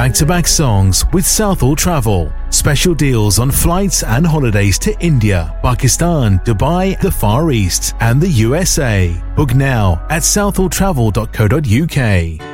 back-to-back songs with Southall Travel. Special deals on flights and holidays to India, Pakistan, Dubai, the Far East, and the USA. Book now at southalltravel.co.uk.